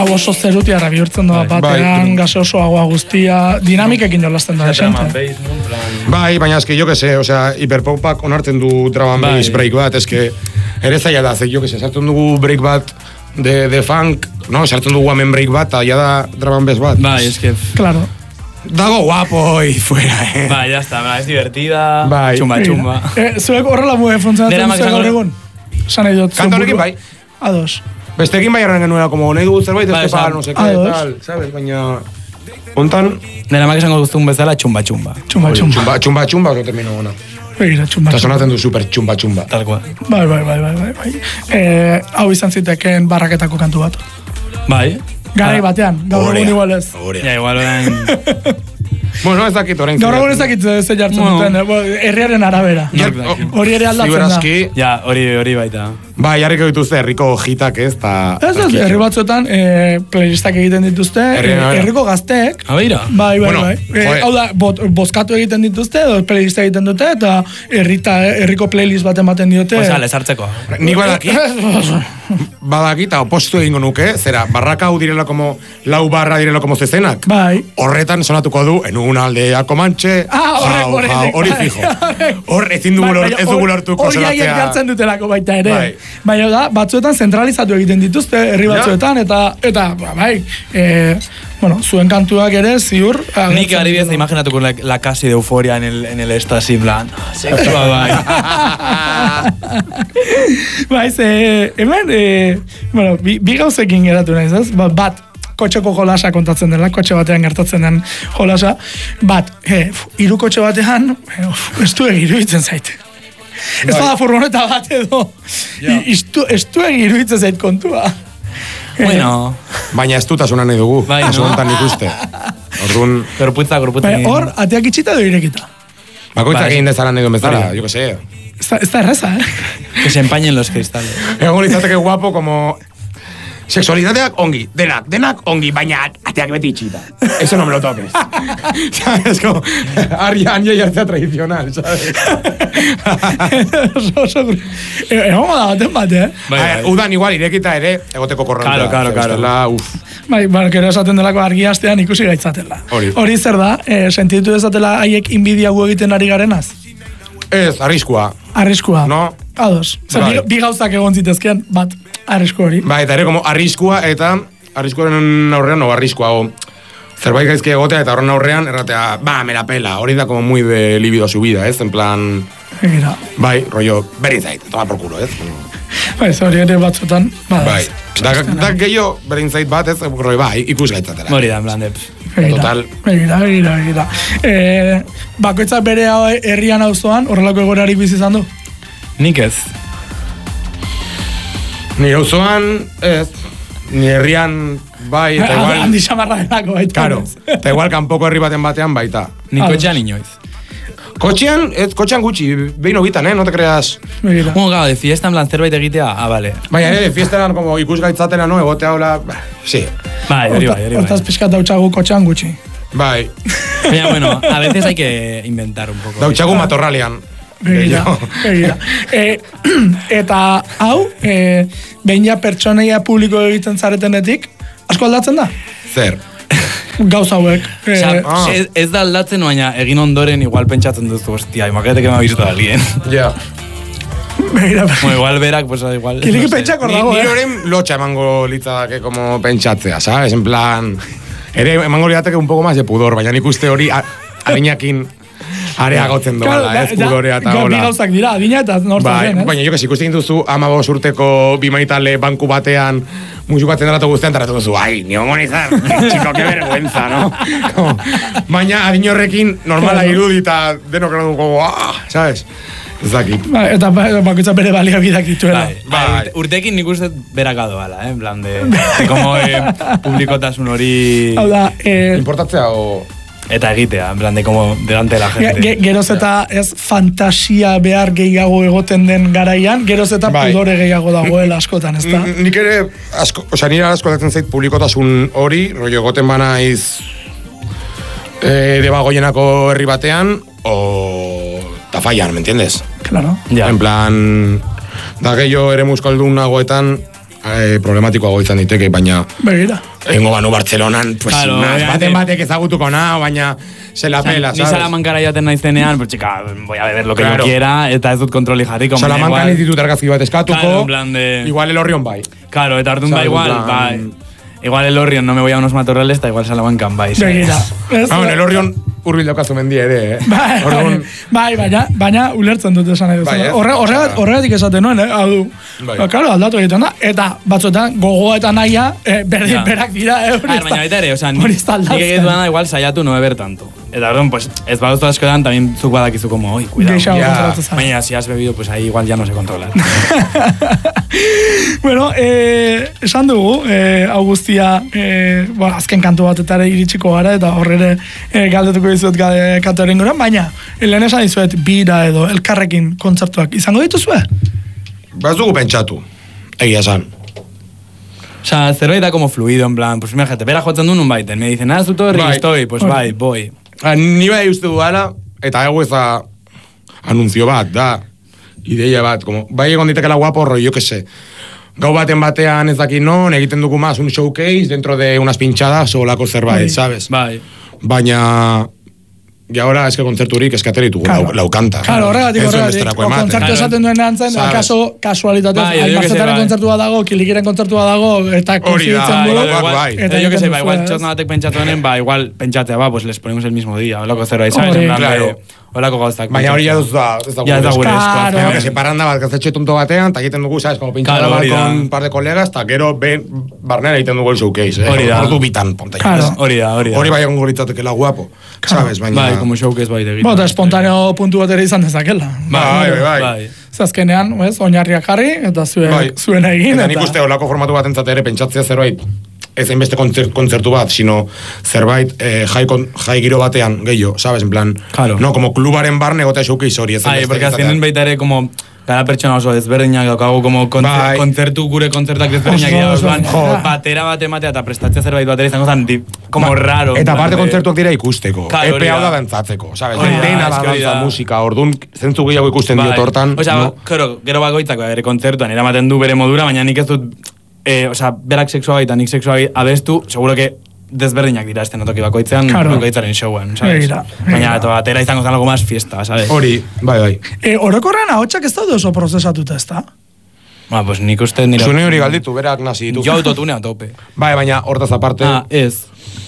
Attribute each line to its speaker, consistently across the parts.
Speaker 1: hau oso zerutiarra bihurtzen da batean, gaseosoagoa guztia, dinamikekin jolasten da desente.
Speaker 2: Bai, baina eski, jo que se, osea, hiperpopak onartzen du drum and bass break bat, eski, ere zaila da, jo que se, sartzen dugu break bat de funk, no, sartzen dugu hemen break bat, eta ja da drum and bass bat.
Speaker 3: Bai, eski.
Speaker 1: Claro.
Speaker 2: Dago guapo y fuera,
Speaker 3: Bai, ya está, es divertida,
Speaker 2: bai.
Speaker 3: Chumba.
Speaker 1: Zuek horrela funtzionatzen zuek gaur egun? Sanai dut.
Speaker 2: Kanto honekin bai.
Speaker 1: Ados.
Speaker 2: Bestekin bai erren genuela, como nahi dugu zerbait, ez que no sé qué, tal, ¿sabes? Baina, ontan...
Speaker 3: Nera mak esango guztun bezala, chumba.
Speaker 2: Chumba, oso termino ona.
Speaker 1: Begira, chumba.
Speaker 2: Eta sonatzen du super chumba.
Speaker 3: Tal cual.
Speaker 1: Bai. Hau izan ziteken barraketako kantu bat.
Speaker 3: Bai.
Speaker 1: Garai batean, gaur egun igual ez.
Speaker 3: Ja, igual orain...
Speaker 2: Bueno, ez dakit orain.
Speaker 1: Gaur egun ez dakit ze jartzen duten, herriaren arabera. Hori ere aldatzen da.
Speaker 3: Ja, hori baita.
Speaker 2: Bai, jarriko dituzte herriko hitak ez, eta...
Speaker 1: Ez, herri batzuetan playlistak egiten dituzte, herriko gazteek.
Speaker 3: Abeira?
Speaker 1: Bai. Hau da, bozkatu egiten dituzte, edo playlista egiten dute, eta herriko playlist bat ematen diote.
Speaker 3: Osa, lesartzeko.
Speaker 2: Nik badakit, opostu egingo nuke, zera, barraka hau direla como, lau barra direla como zezenak.
Speaker 1: Bai.
Speaker 2: Horretan sonatuko du, en una aldea Comanche, hori fijo. Hor, ezin dugu lortuko zelatzea.
Speaker 1: Hori jartzen dutelako baita ere. Baina da, batzuetan zentralizatu egiten dituzte, herri batzuetan, eta bai, zuen kantuak ere, ziur...
Speaker 3: Nik ari biez imaginatuko la casi de euforia en el estasi, plan, sexua, bai.
Speaker 1: Bai, hemen, bi gauzekin geratu nahiz, ez? Bat, kotxeko jolasa kontatzen dela, kotxe batean gertatzen den jolasa, bat, hiru kotxe batean, ez du iruditzen zaite. Ez da furgoneta bat edo, ez du iruditzen zait kontua.
Speaker 3: Bueno.
Speaker 2: Baina ez dutasunan nahi dugu, kasu honetan ikuste. Orduan...
Speaker 3: Gorputza.
Speaker 1: Hor, ateak itxita edo irekita?
Speaker 2: Bakoitzak egin dezaran nahi du bezala, jo que sé.
Speaker 1: Ez da erraza,
Speaker 3: Que se empañen los cristales.
Speaker 2: Egon izateke guapo, como... Sexualidadeak ongi, denak ongi, baina ateak beti itxita. Eso no me lo toques. ¿Sabes? Como, Anja jartzea tradicional, ¿sabes?
Speaker 1: Egon da baten bat,
Speaker 2: Udan igual irekita ere, egoteko korronta.
Speaker 3: Claro.
Speaker 1: Bai, gero esaten delako argiastean ikusi gaitzatela.
Speaker 2: Hori
Speaker 1: zer da, sentitu dezatela haiek inbidia gu egiten ari garenaz?
Speaker 2: Ez, arriskua.
Speaker 1: Arriskua.
Speaker 2: No?
Speaker 1: Ados. Bi gauzak egon zitezkean, bat, arrisku hori.
Speaker 2: Bai, eta ere, como arriskua eta arriskuaren aurrean, arriskua, zerbait gaizki egotea eta horren aurrean, erratea, me la pela, hori da como muy de libido subida, ez? En plan...
Speaker 1: Egira.
Speaker 2: Bai, rollo, berin toma por culo, ez?
Speaker 1: Bai, hori ere batzutan,
Speaker 2: bai. Da gehiago berin zait bat, ez? Bai, ikus gaitzatela.
Speaker 3: Hori da, en plan,
Speaker 2: Total.
Speaker 1: Egira. Bakoitzak bere herrian auzoan, horrelako egoerari bizi izan du?
Speaker 3: Nik ez.
Speaker 2: Ni auzoan ez, ni herrian bai, eta igual...
Speaker 1: Handi xamarra delako baita.
Speaker 2: Karo, eta igual kanpoko herri batean baita.
Speaker 3: Ni kotxean inoiz.
Speaker 2: Kotxean gutxi, behin hobitan, no te creas.
Speaker 3: Claro, de fiesta en plan zerbait egitea, vale.
Speaker 2: Baina, de fiesta como ikusgaitzatena, no, egotea hola, sí.
Speaker 3: Bai.
Speaker 1: Hortaz pixkat dautxagu kotxean gutxi.
Speaker 2: Bai.
Speaker 3: Baina, bueno, a veces hay que inventar un poco.
Speaker 2: Dautxagu matorralian.
Speaker 1: Begira. Eta hau, behin ja pertsoneia publiko egiten zaretenetik, asko aldatzen da?
Speaker 2: Zer?
Speaker 1: Gauza hauek.
Speaker 3: Ez da aldatzen, baina egin ondoren igual pentsatzen duzu, hostia, imagínate que me ha visto alguien.
Speaker 2: Ja.
Speaker 1: Begira.
Speaker 3: Bueno, igual berak, pues igual...
Speaker 1: Kiliki pentsakor dago,
Speaker 2: Ni horren lotxa emango litzadake como pentsatzea, ¿sabes? En plan... Ere emango litzateke un poco más de pudor, baina nik uste hori adinakin areagotzen doala, ez pudorea eta hola.
Speaker 1: Bi gauzak dira, adina eta nortzen den, ez?
Speaker 2: Baina jo, ikusten duzu 15 urteko bimaitale banku batean musikatzen daratu guztian, taratu duzu, ni hongo nizar, chico, que vergüenza, no? Baina adin horrekin normala irudi eta denok dugu, ¿sabes? Ez dakit.
Speaker 1: Eta bakoitza bere baliabideak dituela.
Speaker 3: Urtekin nik uste berakado gala, en plan de... Como publikotasun hori...
Speaker 1: Hau da...
Speaker 2: Importatzea o...
Speaker 3: Eta egitea, en plan de como delante de la gente.
Speaker 1: Geroz eta ez fantasia behar gehiago egoten den garaian, geroz eta pudore gehiago dagoela askotan, ez da?
Speaker 2: Nik ere, nire asko datzen zait publikotasun hori, rollo egoten banaiz Debagoienako herri batean, o Tafallan, ¿me entiendes?
Speaker 1: Claro.
Speaker 3: Ja.
Speaker 2: En plan, da gehiago ere muskaldunagoetan, problematikoago izan diteke, baina
Speaker 1: Begira.
Speaker 2: egingo banu Bartzelonan, pues,
Speaker 3: Claro,
Speaker 2: batek ezagutuko na, baina se la pela,
Speaker 3: Ni
Speaker 2: ¿sabes?
Speaker 3: Salamankara jaten naizenean, pues chica, voy a beber lo que yo quiera, eta ez dut kontroli jarriko.
Speaker 2: Salamankan ez ditut argazki bat eskatuko,
Speaker 3: Claro, en plan de...
Speaker 2: igual Elorrion bai.
Speaker 3: Claro, eta orduan
Speaker 2: Sabe,
Speaker 3: igual,
Speaker 2: en plan-
Speaker 3: bai. Igual Elorrion no me voy a unos matorrales, eta igual Salamankan bai.
Speaker 1: Begira.
Speaker 2: Elorrion urbil daukazu mendie ere, Orduan,
Speaker 1: Baina ulertzen dut esan edo.
Speaker 2: Bai, ez?
Speaker 1: Horregatik esaten nuen, hau du.
Speaker 2: Bai.
Speaker 1: Claro, aldatu egiten da. Eta batzuetan gogoa eta nahia, berdin
Speaker 3: Ja.
Speaker 1: berak dira,
Speaker 3: Baina baita ere, oza,
Speaker 1: hori ez da
Speaker 3: nik
Speaker 1: aldatzen.
Speaker 3: egitu dana igual saiatu no beber tanto. Eta orduan, pues, ez baduztu askotan, también zuk badakizu como, oi, cuidado.
Speaker 1: Geixago
Speaker 2: Ja.
Speaker 1: kontrolatzen zara.
Speaker 3: Baina, si has bebido, pues ahí igual ya no se controla.
Speaker 1: Bueno, esan dugu, hau guztia, azken kantu batetara iritsiko gara, eta horrere galdetuko dizut kantu erenguran, baina, lehen esan dizuet, bira edo elkarrekin kontzertuak izango dituzue?
Speaker 2: ez dugu pentsatu, egia esan.
Speaker 3: O sea, zerbait da como fluido, en plan, pues imagínate, bera jotzen du nun baiten, me dicen, zu torri,
Speaker 2: Bai.
Speaker 3: estoy, pues bai, voy.
Speaker 2: Ni bai uste dudala, eta egu ez da anunzio bat, da, ideia bat, como, bai egon ditekela guapo, rollo, yo que sé, gau batean ez dakit non, egiten dugu más un showcase dentro de unas pinchadas o lako zerbait,
Speaker 1: Bai.
Speaker 2: ¿sabes?
Speaker 3: Bai.
Speaker 2: Baina, y ahora es que kontzerturik eskateri dugu,
Speaker 1: Claro.
Speaker 2: lau kanta.
Speaker 1: Claro, horregatik.
Speaker 2: besterako ematen.
Speaker 1: Kontzertu esaten duen erantzen,
Speaker 2: Sabes.
Speaker 1: akaso kasualitatez,
Speaker 3: Bai, yo que sé,
Speaker 1: Almarzetaren
Speaker 3: bai.
Speaker 1: kontzertua dago, Kilikiren kontzertua dago, eta
Speaker 2: Hori da,
Speaker 1: konziditzen
Speaker 2: bai,
Speaker 1: du.
Speaker 2: bai,
Speaker 3: Igual,
Speaker 2: bai.
Speaker 1: Eta
Speaker 3: yo que
Speaker 1: egiten
Speaker 3: sé, va,
Speaker 1: duzu,
Speaker 3: igual
Speaker 1: ez?
Speaker 3: txot batek pentsatu denen, ba, igual pentsatzea, ba, pues les ponemos el mismo día, holako zerbait, ¿sabes?
Speaker 1: Hori.
Speaker 3: En plan de,
Speaker 2: Claro.
Speaker 3: holako gauzak.
Speaker 2: Baina hori ja ez da
Speaker 3: Ja ez da gure
Speaker 1: Claro.
Speaker 3: eskuaz.
Speaker 2: Baina, que se paran da bat gaztetxe tonto batean, eta egiten dugu, ¿sabes? Como pinchada
Speaker 3: Claro,
Speaker 2: bat
Speaker 3: hori da.
Speaker 2: con un par de colegas, eta gero barnera egiten dugu el showcase,
Speaker 3: Hori da.
Speaker 2: Ordu bitan, ponta.
Speaker 1: Claro.
Speaker 3: Hori da.
Speaker 2: Hori bai egon goritzateke guapo, ¿sabes? Baina...
Speaker 3: Bai, como showcase bai de
Speaker 1: Bueno, eta espontaneo puntu bat ere izan dezakela.
Speaker 2: Bai.
Speaker 1: Zazkenean, oinarriak jarri, eta zuen egin.
Speaker 2: Eta nik uste olako formatu bat entzat ere pentsatzea zerbait, ez hainbeste kontzertu bat, sino zerbait jai giro batean gehiago, ¿sabes? En plan,
Speaker 3: Claro.
Speaker 2: no, como klubaren barne gota showcase hori. Ez
Speaker 3: Ai,
Speaker 2: hainbeste
Speaker 3: porque
Speaker 2: izatea.
Speaker 3: azkenen baita ere, como, gara pertsona oso desberdinak daukagu, como
Speaker 2: Bai.
Speaker 3: gure kontzertak desberdinak dira,
Speaker 1: Oso,
Speaker 3: orduan,
Speaker 1: jo.
Speaker 3: batera bat ematea eta prestatzea zerbait batera izango zen, como raro.
Speaker 2: Eta
Speaker 3: en plan
Speaker 2: parte
Speaker 3: de-
Speaker 2: kontzertuak dira ikusteko.
Speaker 3: Claro, hori
Speaker 2: Epe hau
Speaker 3: da.
Speaker 2: da dantzatzeko, ¿sabes?
Speaker 3: Hori da,
Speaker 2: Dena da
Speaker 3: eske hori
Speaker 2: dantza
Speaker 3: da.
Speaker 2: musika, orduan zentzu gehiago ikusten diot hortan.
Speaker 3: Osea,
Speaker 2: no?
Speaker 3: gero bakoitzak bere kontzertuan eramaten du bere modura, baina nik ez dut, berak sexua eta nik sexua abestu, seguro que desberdinak dira toki bakoitzean,
Speaker 1: Claro.
Speaker 3: bakoitzaren showen, ¿sabes?
Speaker 1: Begira,
Speaker 3: Baina,
Speaker 1: begira.
Speaker 3: eta batera izango zen algo más fiesta, ¿sabes?
Speaker 2: Hori, bai.
Speaker 1: Orokorrean ahotsak ez daude oso prozesatuta, ez da?
Speaker 3: Ba, pues nik uste nire...
Speaker 2: Zune hori galditu, berak nazi ditu.
Speaker 3: Jo autotune a tope.
Speaker 2: Bai, baina hortaz aparte...
Speaker 3: Ez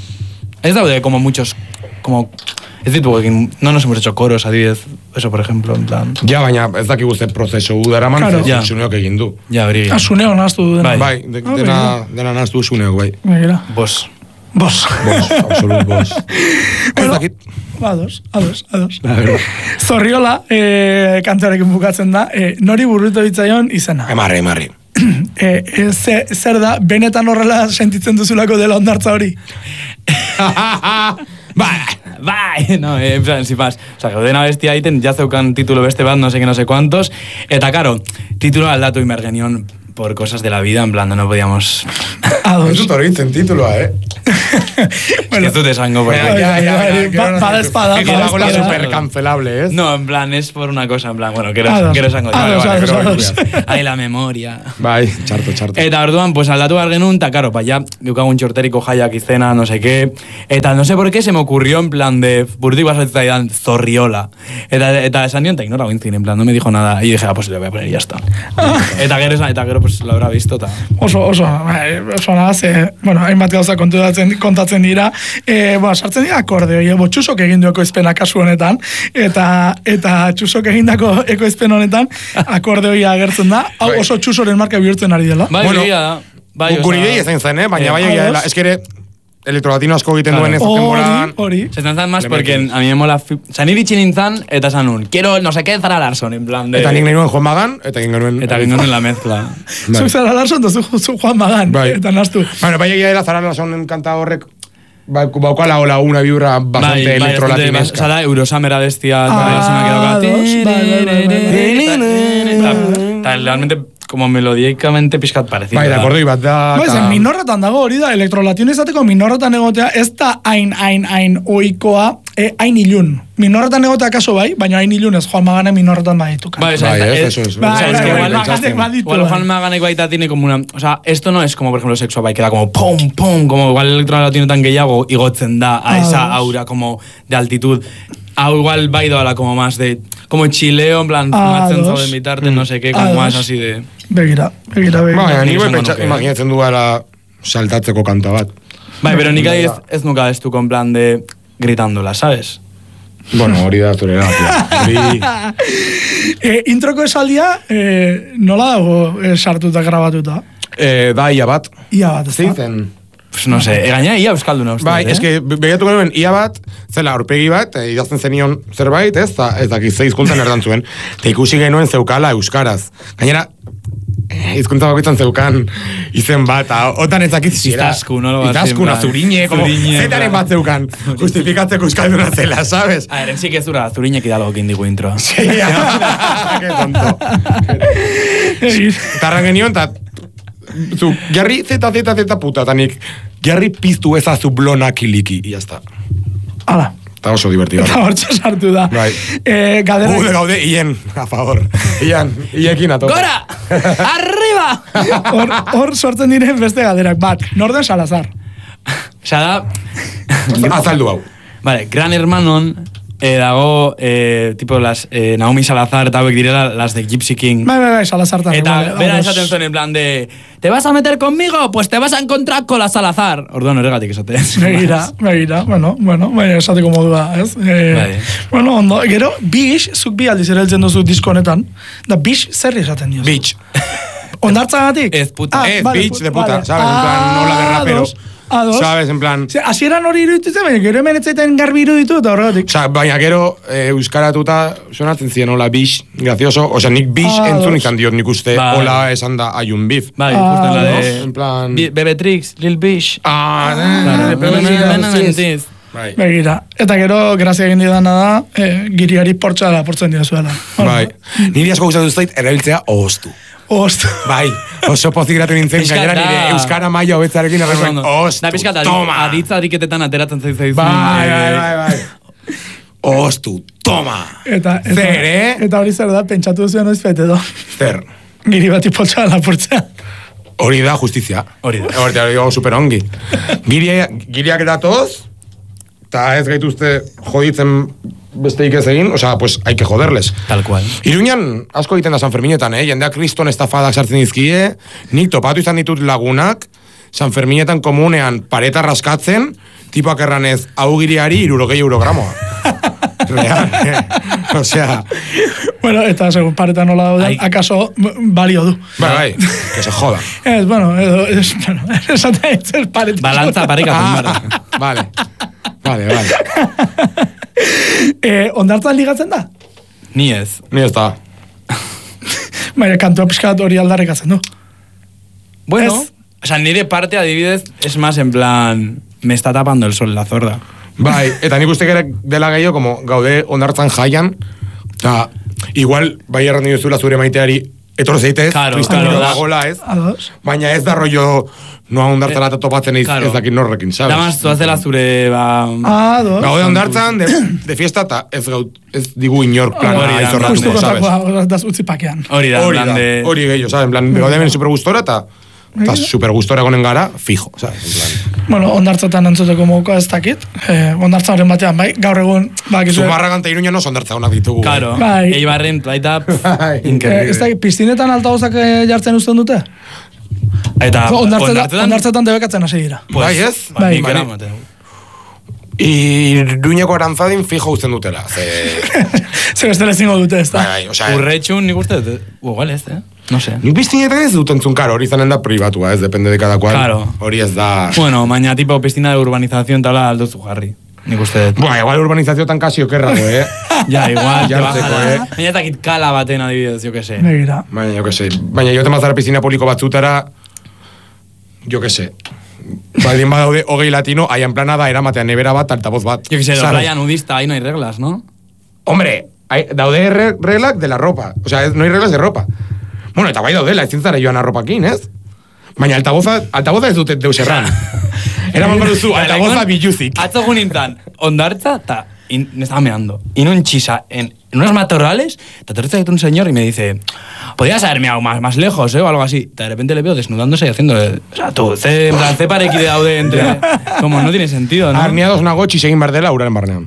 Speaker 3: daude como muchos, como... Ez ditugu egin, no nos hemos hecho coros, adibidez, eso por ejemplo, en plan...
Speaker 2: Ja, baina ez dakigu ze prozesu daraman,
Speaker 1: Claro.
Speaker 3: Ja.
Speaker 2: Zuneok egin du.
Speaker 3: Ja, hori...
Speaker 1: Asuneo naztu du dena.
Speaker 3: Bai.
Speaker 2: Bai, dena naztu Zuneok, bai.
Speaker 1: Begira.
Speaker 3: Bos.
Speaker 1: Bos.
Speaker 2: Bos, absolut bos. Ez
Speaker 1: Bueno,
Speaker 2: dakit.
Speaker 1: Ados. Zorriola, kantorekin bukatzen da, nori burritu ditzaion izena.
Speaker 2: Emarri.
Speaker 1: Zer da, benetan horrela sentitzen duzulako dela ondartza hori?
Speaker 3: Bai, no, en plan, si pas. O sea, gaudena bestia egiten, ja zeukan titulo beste bat, no sé cuántos. Eta, claro, titulo aldatu inmergenion por cosas de la vida, en plan, no podíamos...
Speaker 1: Ados.
Speaker 2: Ez dut hori itzen titulua,
Speaker 3: Bueno, ez dut esango, porque...
Speaker 1: Bada espada.
Speaker 2: Gelagola super cancelable, ez?
Speaker 3: No, en plan, es por una cosa, en plan, bueno,
Speaker 1: Ados.
Speaker 3: quiero esango.
Speaker 1: Ados.
Speaker 3: Ahí la memoria.
Speaker 2: Bai, txarto.
Speaker 3: Eta orduan, pues aldatu behar genuen, eta karo, pa ya, geukagun txorteriko jaiak izena, no sé qué. Eta no sé por qué se me ocurrió en plan de, burutik basatzen Zorriola. Eta esan nion, eta ignora gointzin, en plan, no me dijo nada. Y dije, pues le voy a poner y ya está. Eta gero, pues lo habrá visto, eta...
Speaker 1: Oso nahaz, bueno, hainbat gauza kontatzen dira, sartzen dira akordeoi, txusok egin du ekoizpena kasu honetan, eta txusok egindako ekoizpen honetan, akordeoia agertzen da, hau oso txusoren marka bihurtzen ari dela.
Speaker 3: Bai,
Speaker 2: Bueno,
Speaker 3: egia da. Bai,
Speaker 2: Guri idei ezen zen, baina bai egia dela. Ez que ere, elektrolatino asko egiten
Speaker 3: Claro.
Speaker 2: duen ez temporadan.
Speaker 1: Hori.
Speaker 3: Se están más
Speaker 2: Le
Speaker 3: porque
Speaker 2: metes.
Speaker 3: a mí me mola... San iritsi nintzen, eta sanun, quiero no sé qué Zara Larson, en plan de...
Speaker 2: Eta nik nahi nuen Juan Magan, eta egin genuen...
Speaker 3: Eta egin nuen la mezcla.
Speaker 1: Zuk Zara Larson, zu Juan Magan,
Speaker 2: Bai.
Speaker 1: eta naztu.
Speaker 2: Bueno, bai egia dela Zara Larsonen kanta horrek baukala hola una vibra bastante
Speaker 3: Bastante,
Speaker 2: electrolatinesca.
Speaker 3: oza da, Eurosamera bestia, eta realmente, como melodicamente pixkat parecido.
Speaker 2: Bai, de akordoi bat da...
Speaker 1: Bai,
Speaker 2: eta-
Speaker 1: zen minorretan dago hori da, elektrolatino izateko minorretan egotea, ez da hain oikoa, hain ilun. Minorretan egotea kaso bai, baina hain ilun ez Juan Maganek minorretan baditu.
Speaker 3: Vale,
Speaker 2: eso.
Speaker 3: Igual Juan Maganek baita tiene como una... O sea, esto no es como, por ejemplo, sexo bai, que da como pum, pum, como igual el electro latinoetan gehiago igotzen da a esa aura como de altitud. Igual bai doala como más de... Como chileo, en plan, matzen zauden bitarte, no sé qué, como más así de...
Speaker 1: Begira.
Speaker 2: Baina, ni imaginatzen duela saltatzeko kanta bat.
Speaker 3: Bai, pero nik ez nuka ez duko en plan de gritándola, ¿sabes?
Speaker 2: Bueno, hori da zure
Speaker 1: Introko esaldia, nola dago sartuta grabatuta?
Speaker 2: Da, ia bat.
Speaker 1: Ia bat, ez da?
Speaker 2: Zeitzen?
Speaker 3: Pues no sé, gaina ia euskalduna uste.
Speaker 2: Bai, eske, begiratu genuen, ia bat, zela aurpegi bat, idazten zenion zerbait, ez dakit, ze hizkuntzan erdantzuen, eta ikusi genuen zeukala euskaraz. Gainera, hizkuntza bakoitzan zeukan izen bat, otan ez dakit zira. Itazkuna, zurine, zetaren bat zeukan, justifikatzeko euskalduna zela, ¿sabes?
Speaker 3: A ver, sí que zura, zurinek idalogokin digu intro.
Speaker 2: Sí, que tonto. Tarran genion, eta zu, jarri zeta puta, eta nik jarri piztu ezazu blonak iliki, y ya está.
Speaker 1: Hala.
Speaker 2: Eta oso divertido.
Speaker 1: Eta hortxe sartu da.
Speaker 2: Bai.
Speaker 1: Galdera...
Speaker 2: Gaude, hien, a favor. Hiekin ato.
Speaker 3: Gora! Arriba!
Speaker 1: Hor sortzen diren beste galderak. Bat, Norden Salazar.
Speaker 3: Osa da...
Speaker 2: Azaldu hau.
Speaker 3: Vale, Gran Hermanon dago, tipo, las Naomi Salazar eta hauek direla, las de Gypsy King.
Speaker 1: Bai, Salazar también.
Speaker 3: Eta bera esaten zuen en plan de... ¿Te vas a meter conmigo? Pues te vas a encontrar con la Salazar. Orduan, horregatik esate.
Speaker 1: Begira. Bueno, esateko modua, ez? Bueno, ondo, gero, Bish, zuk bi aldiz ereltzen duzu disko honetan, da Bish zer esaten diozu?
Speaker 2: Bitch.
Speaker 1: Ondartzagatik?
Speaker 3: Ez puta.
Speaker 2: Bitch de puta, ¿sabes? En plan, nola de rapero. ¿Sabes? En plan...
Speaker 1: Hasieran hori iruditzen, baina gero hemen etzaiten garbi iruditu eta horregatik.
Speaker 2: Osea, baina gero euskaratuta sonatzen ziren hola bish, gracioso. Osea, nik bish entzun izan diot nik uste hola esan da ayun bif.
Speaker 3: Bai, justo en la de...
Speaker 2: En plan...
Speaker 3: Bebetrix, Lil Bish.
Speaker 1: Begira. Eta gero, grazia egin didana da, giriari portzen dira zuela.
Speaker 2: Bai. Niri asko gustatu zait erabiltzea ostu.
Speaker 1: Ostu.
Speaker 2: Bai, oso pozik gratu nintzen, gainera nire euskara maia hobetzarekin erremen, ostu, toma!
Speaker 3: Aditza adiketetan ateratzen zaizu.
Speaker 2: Bai. Ostu, toma!
Speaker 1: Eta hori zer da, pentsatu zuen noiz bete do.
Speaker 2: Zer?
Speaker 1: Giri bat ipotxa lapurtzea.
Speaker 2: Hori da justizia. Hori da super ongi. Giriak datoz, eta ez gaituzte joditzen besteik ez egin, osea, pues hay que joderles.
Speaker 3: Tal cual.
Speaker 2: Iruñan asko egiten da San Ferminetan, jendeak kriston estafadak sartzen dizkie, nik topatu izan ditut lagunak, San Ferminetan komunean pareta raskatzen, tipoak erranez, hau giriari 60 eurogramoa. Real, osea...
Speaker 1: Bueno, eta segun pareta nola dauden, akaso balio du.
Speaker 2: Bai, que se joda.
Speaker 1: Esaten pareta.
Speaker 3: Balantza parekatzen bara.
Speaker 2: Vale.
Speaker 1: Ondartzan ligatzen da?
Speaker 3: Ni ez.
Speaker 2: Ni ez da.
Speaker 1: Baina, kantua pixkat hori aldarrikatzen du.
Speaker 3: Bueno, o sea, nire parte adibidez es más en plan, me está tapando el sol la zorda.
Speaker 2: Bai, eta nik uste gerek dela gehiago, como gaude ondartzan jaian, eta igual, bai errandin duzula zure maiteari, etor zeitez,
Speaker 3: claro,
Speaker 2: dagoela ez, baina ez da rollo, noa ondartzan eta topatzen ez dakit norrekin, sabes?
Speaker 3: Damaz, zuazela zure,
Speaker 2: gaude ondartzan, de fiesta, eta ez digu inor plana izorratuko, sabes?
Speaker 1: Justuko daz utzi pakean.
Speaker 3: Hori
Speaker 2: gehiago, sabes? En plan, gaude hemen supergustora, eta supergustora gonen gara, fijo, sabes?
Speaker 1: Bueno, ondartzatan antzuteko mokoa ez dakit. Ondartza horren batean, bai, gaur egun...
Speaker 2: Zumarragan eta Iruña no ondartza honak ditugu.
Speaker 3: Claro, Eibarren, baita...
Speaker 1: Ez dakit, piztinetan altagozak jartzen usten dute?
Speaker 3: Eta
Speaker 1: ondartzetan debekatzen hasi dira.
Speaker 2: Bai ez?
Speaker 1: Bai.
Speaker 2: Iruñeko arantzadin fijo usten dutela.
Speaker 1: Ze bestela zingo dute, ez da?
Speaker 2: Bai, osea...
Speaker 3: Urretxun nik uste, igual ez, No sé.
Speaker 2: Nik piztinetan ez duten karo, hori zanen da privatua, ez, depende de cada cual.
Speaker 3: Claro.
Speaker 2: Hori ez da...
Speaker 3: Bueno, baina tipo piscina de urbanización tabla aldozu jarri. Nik uste...
Speaker 2: Bueno, igual urbanizazio tan kasi okerrago,
Speaker 3: Ja, igual.
Speaker 2: Jartzeko,
Speaker 3: Baina ez dakit kala baten adibidez, jo que se.
Speaker 1: Begira.
Speaker 2: Baina, jo que se. Baina jo temazara piscina publiko batzutara, jo que se. Baldin badaude, hogei latino, haian plana da, eramatean nebera bat, altavoz bat.
Speaker 3: Jo que se, playa nudista, ahí no hay reglas, ¿no?
Speaker 2: Hombre, daude reglak de la ropa. O sea, no hay reglas de ropa. Bueno, eta bai daudela, ez zintzara joan arropakin, ez? Baina altaboza ez dute deus erran. Eraman baduzu, altaboza biluzik.
Speaker 3: Atzo gunintan, ondartza eta me estaba meando. Y en un chisa, en unos matorrales, te aterriza un señor y me dice, podrías haber meado más lejos, o algo así. De repente le veo desnudándose y haciendo, o sea, tú, ze pareki de daude entre... Como no tiene sentido, ¿no?
Speaker 2: Arneados una gotxi egin behar dela uraren barnean.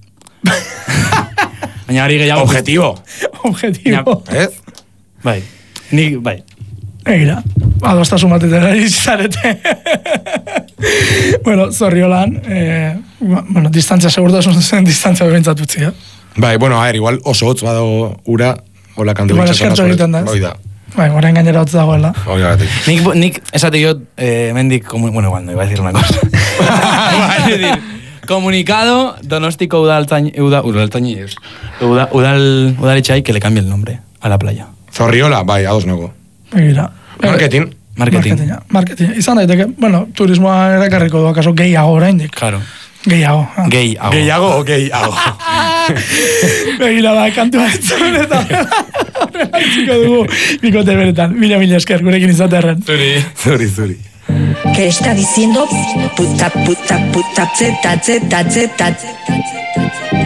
Speaker 3: Baina hori gehiago...
Speaker 2: Objetivo.
Speaker 1: Objetivo.
Speaker 2: Ez?
Speaker 3: Bai. Bai.
Speaker 1: Egira, adostasun batetera izarete. Bueno, Zorriolan, bueno, distantzia segurtasun zen, distantzia bebentzatutzi,
Speaker 2: Bai, bueno, a ver, igual oso hotz bado ura, hola kandu
Speaker 1: igual eskertu egiten da.
Speaker 2: Hoi da.
Speaker 1: Bai, orain gainera hotz dagoela.
Speaker 2: Hoi da,
Speaker 3: Nik esate jo, mendik, bueno, igual no iba a decir una cosa. Es decir, comunicado Donostiko udaletxai que le cambie el nombre a la playa.
Speaker 2: Zorriola, bai, ados nago.
Speaker 1: Egira.
Speaker 2: Marketing.
Speaker 1: Marketing. Izan daiteke, bueno, turismoa erakarriko du, akaso gehiago oraindik.
Speaker 3: Claro.
Speaker 1: Gehiago.
Speaker 2: Gehiago o gehiago?
Speaker 1: Begira ba, kantua entzun eta horrela itziko dugu bikote beretan. Mila esker, gurekin izaterren.
Speaker 2: Zuri.
Speaker 4: ¿Qué está diciendo? Puta, puta, puta, zeta, zeta, zeta.